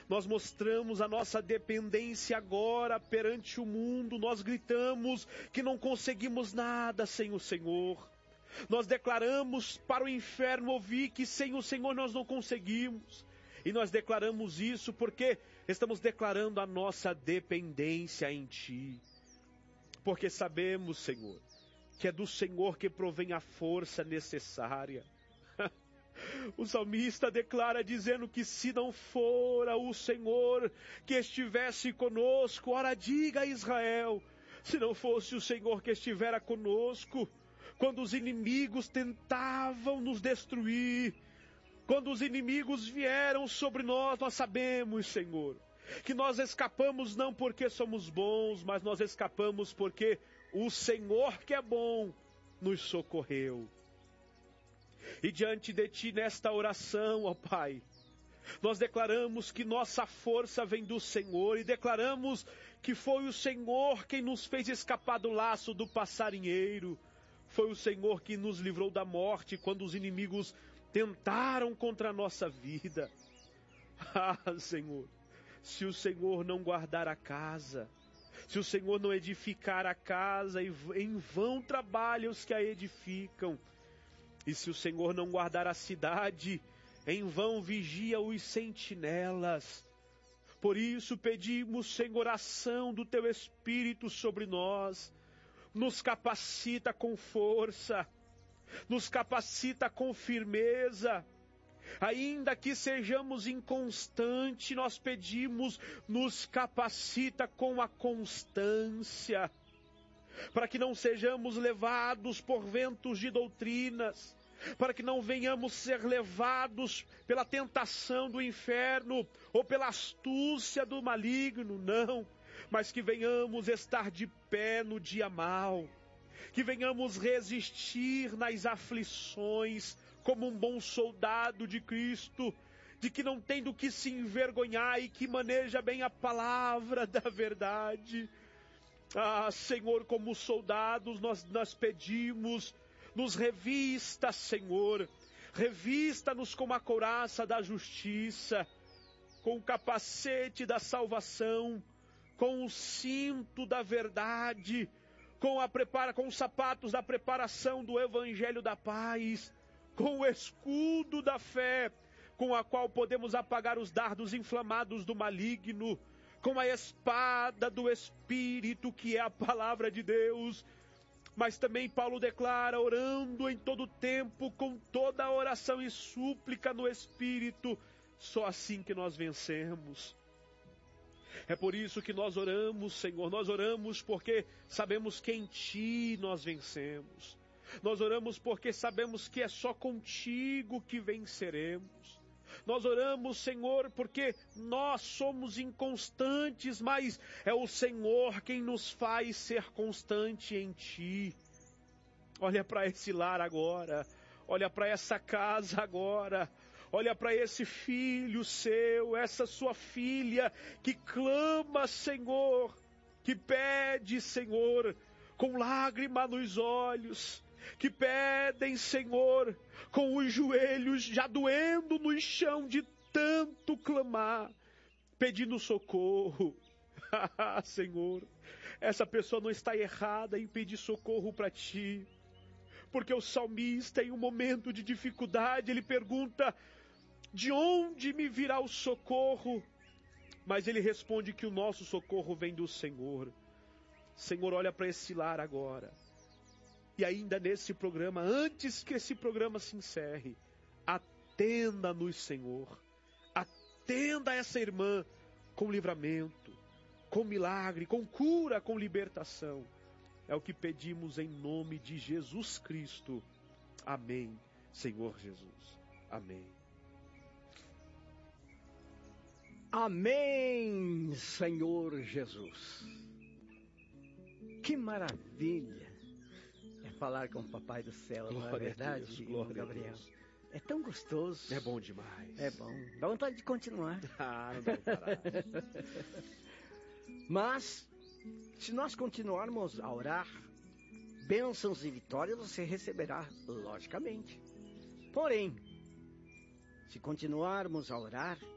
Nós mostramos a nossa dependência agora perante o mundo. Nós gritamos que não conseguimos nada sem o Senhor. Nós declaramos para o inferno ouvir que sem o Senhor nós não conseguimos. E nós declaramos isso porque estamos declarando a nossa dependência em Ti. Porque sabemos, Senhor, que é do Senhor que provém a força necessária. O salmista declara dizendo que se não fora o Senhor que estivesse conosco, ora diga a Israel, se não fosse o Senhor que estivera conosco, quando os inimigos tentavam nos destruir, quando os inimigos vieram sobre nós, nós sabemos, Senhor, que nós escapamos não porque somos bons, mas nós escapamos porque o Senhor que é bom nos socorreu. E diante de Ti nesta oração, ó Pai, nós declaramos que nossa força vem do Senhor e declaramos que foi o Senhor quem nos fez escapar do laço do passarinheiro. Foi o Senhor que nos livrou da morte quando os inimigos tentaram contra a nossa vida. Ah, Senhor, se o Senhor não guardar a casa, se o Senhor não edificar a casa, em vão trabalham os que a edificam. E se o Senhor não guardar a cidade, em vão vigia os sentinelas. Por isso pedimos, Senhor, ação do Teu Espírito sobre nós. Nos capacita com força, nos capacita com firmeza. Ainda que sejamos inconstantes, nós pedimos, nos capacita com a constância, para que não sejamos levados por ventos de doutrinas, para que não venhamos ser levados pela tentação do inferno ou pela astúcia do maligno, não, mas que venhamos estar de pé no dia mau, que venhamos resistir nas aflições como um bom soldado de Cristo, de que não tem do que se envergonhar e que maneja bem a palavra da verdade. Ah, Senhor, como soldados nós pedimos, nos revista, Senhor, revista-nos com a couraça da justiça, com o capacete da salvação, com o cinto da verdade, com os sapatos da preparação do evangelho da paz, com o escudo da fé, com a qual podemos apagar os dardos inflamados do maligno, com a espada do Espírito, que é a palavra de Deus. Mas também Paulo declara, orando em todo tempo, com toda a oração e súplica no Espírito, só assim que nós vencemos. É por isso que nós oramos, Senhor, nós oramos porque sabemos que em Ti nós vencemos. Nós oramos porque sabemos que é só contigo que venceremos. Nós oramos, Senhor, porque nós somos inconstantes, mas é o Senhor quem nos faz ser constante em Ti. Olha para esse lar agora, olha para essa casa agora, olha para esse filho seu, essa sua filha que clama, Senhor, que pede, Senhor, com lágrima nos olhos, que pedem, Senhor, com os joelhos já doendo no chão de tanto clamar, pedindo socorro. Senhor, essa pessoa não está errada em pedir socorro para Ti, porque o salmista, em um momento de dificuldade, ele pergunta, de onde me virá o socorro? Mas ele responde que o nosso socorro vem do Senhor. Senhor, olha para esse lar agora. E ainda nesse programa, antes que esse programa se encerre, atenda-nos, Senhor. Atenda essa irmã com livramento, com milagre, com cura, com libertação. É o que pedimos em nome de Jesus Cristo. Amém, Senhor Jesus. Amém. Amém, Senhor Jesus. Que maravilha é falar com o Papai do Céu, não é verdade, Deus, Gabriel? É tão gostoso. É bom demais. É bom. Dá vontade de continuar. Não dá pra parar. Mas, se nós continuarmos a orar, bênçãos e vitórias você receberá, logicamente. Porém, se continuarmos a orar,